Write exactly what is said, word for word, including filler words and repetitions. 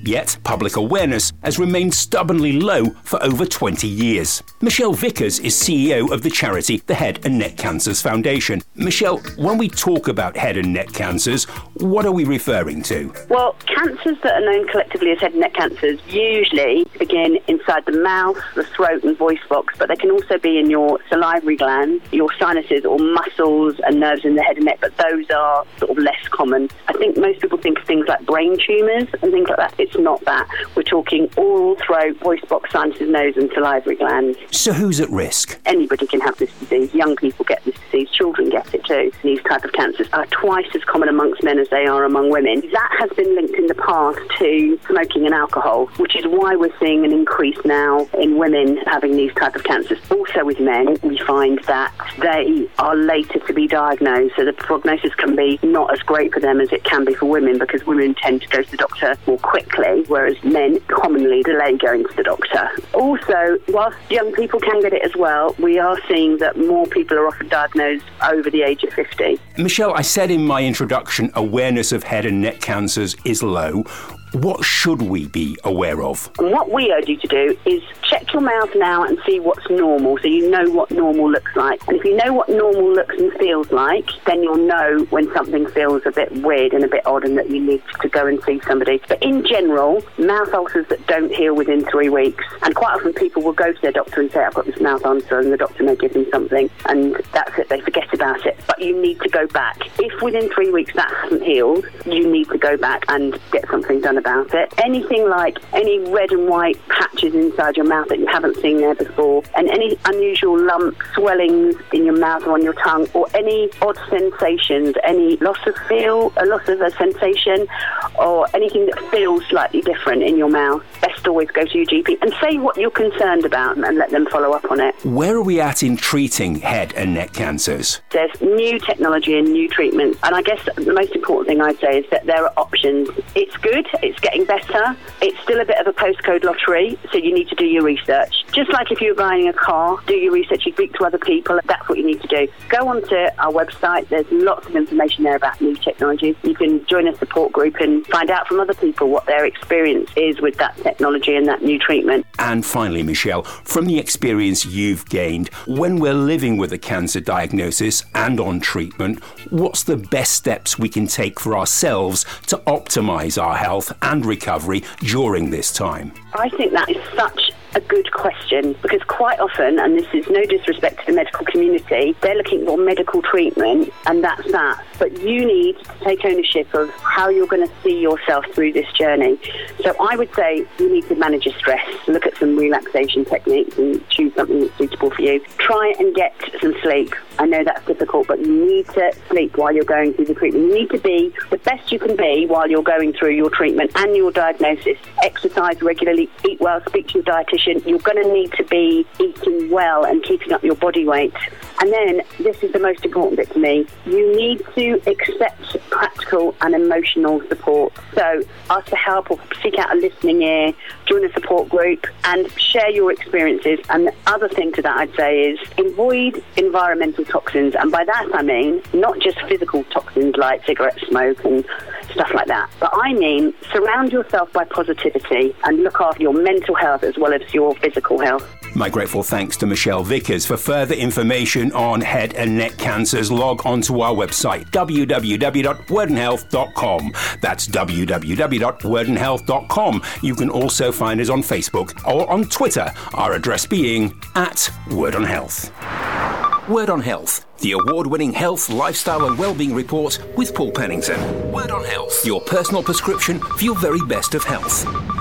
Yet, public awareness has remained stubbornly low for over twenty years. Michelle Vickers is C E O of the charity the Head and Neck Cancers Foundation. Michelle, when we talk about head and neck cancers, what are we referring to? Well, cancers that are known collectively as head and neck cancers usually begin inside the mouth, the throat and voice box, but they can also be in your salivary glands, your sinuses or muscles and nerves in the head and neck, but those are sort of less common. I think most people think of things like brain tumours and things like that. It's not that. We're talking oral, throat, voice box, sinuses, nose and salivary glands. So who's at risk? Anybody can have this disease. Young people get this disease. Children get it too. These type of cancers are twice as common amongst men as they are among women. That has been linked in the past to smoking and alcohol, which is why we're seeing an increase now in women having these type of cancers. Also with men, we find that they are later to be diagnosed, so the prognosis can be not as great for them as it can be for women, because women tend to go to the doctor more quickly, whereas men commonly delay going to the doctor. Also, whilst young people can get it as well, we are seeing that more people are often diagnosed over the age of fifty. Michelle, I said in my introduction, awareness of head and neck cancers is low. What should we be aware of? And what we urge you to do is check your mouth now and see what's normal, so you know what normal looks like. And if you know what normal looks and feels like, then you'll know when something feels a bit weird and a bit odd and that you need to go and see somebody. But in general, mouth ulcers that don't heal within three weeks, and quite often people will go to their doctor and say, I've got this mouth ulcer, and the doctor may give them something, and that's it, they forget about it. But you need to go back. If within three weeks that hasn't healed, you need to go back and get something done about it. Anything like any red and white patches inside your mouth that you haven't seen there before, and any unusual lumps, swellings in your mouth or on your tongue, or any odd sensations, any loss of feel, a loss of a sensation, or anything that feels slightly different in your mouth, best always go to your G P and say what you're concerned about and let them follow up on it. Where are we at in treating head and neck cancers? There's new technology and new treatments, and I guess the most important thing I'd say is that there are options. It's good, it's getting better, it's still a bit of a postcode lottery, so you need to do your research. Just like if you're buying a car, do your research, you speak to other people, that's what you need to do. Go onto our website, there's lots of information there about new technologies. You can join a support group and find out from other people what their experience is with that technology and that new treatment. And finally, Michelle, from the experience you've gained, when we're living with a cancer diagnosis and on treatment, what's the best steps we can take for ourselves to optimise our health and recovery during this time? I think that is such a good question, because quite often, and this is no disrespect to the medical community, they're looking for medical treatment and that's that. But you need to take ownership of how you're going to see yourself through this journey. So I would say you need to manage your stress, look at some relaxation techniques and choose something that's suitable for you. Try and get some sleep. I know that's difficult, but you need to sleep while you're going through the treatment. You need to be the best you can be while you're going through your treatment and your diagnosis. Exercise regularly, eat well, speak to your dietitian. You're going to need to be eating well and keeping up your body weight. And then, this is the most important bit to me, you need to accept practical and emotional support. So ask for help or seek out a listening ear, join a support group and share your experiences. And the other thing to that I'd say is avoid environmental toxins. And by that I mean not just physical toxins like cigarette smoke and stuff like that, but I mean surround yourself by positivity and look after your mental health as well as your physical health. My grateful thanks to Michelle Vickers. For further information on head and neck cancers, log on to our website, w w w dot word and health dot com. That's w w w dot word and health dot com. You can also find us on Facebook or on Twitter, our address being at Word on Health. Word on Health, the award-winning health, lifestyle and wellbeing report with Paul Pennington. Word on Health, your personal prescription for your very best of health.